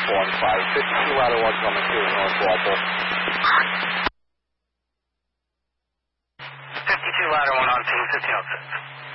52 ladder 1 coming through North Walpole. 52 ladder 1 on scene, 1506.